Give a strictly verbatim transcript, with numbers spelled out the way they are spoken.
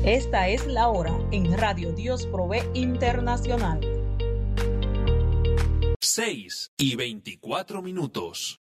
Esta es la hora en Radio Dios Provee Internacional. seis y veinticuatro minutos.